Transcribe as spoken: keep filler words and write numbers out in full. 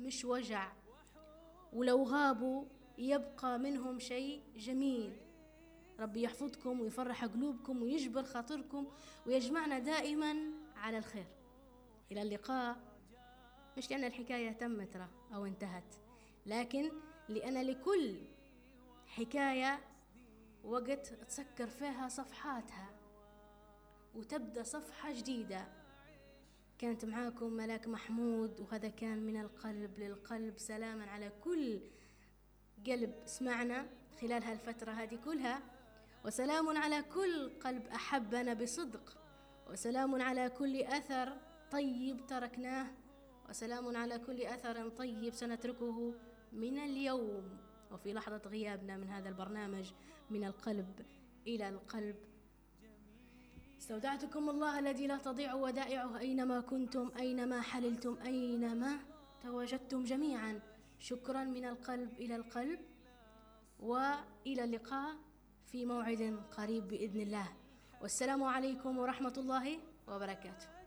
مش وجع، ولو غابوا يبقى منهم شيء جميل. ربي يحفظكم ويفرح قلوبكم ويجبر خاطركم ويجمعنا دائما على الخير. إلى اللقاء، مش لأن الحكاية تمت أو انتهت، لكن لأن لكل حكاية وقت تسكر فيها صفحاتها وتبدأ صفحة جديدة. كانت معاكم ملاك محمود، وهذا كان من القلب للقلب. سلاما على كل قلب سمعنا خلال هالفترة هذه كلها، وسلام على كل قلب أحبنا بصدق، وسلام على كل أثر طيب تركناه، وسلام على كل أثر طيب سنتركه من اليوم وفي لحظة غيابنا من هذا البرنامج من القلب إلى القلب. استودعتكم الله الذي لا تضيع ودائعه أينما كنتم، أينما حللتم، أينما تواجدتم جميعا. شكرا من القلب إلى القلب، وإلى اللقاء في موعد قريب بإذن الله. والسلام عليكم ورحمة الله وبركاته.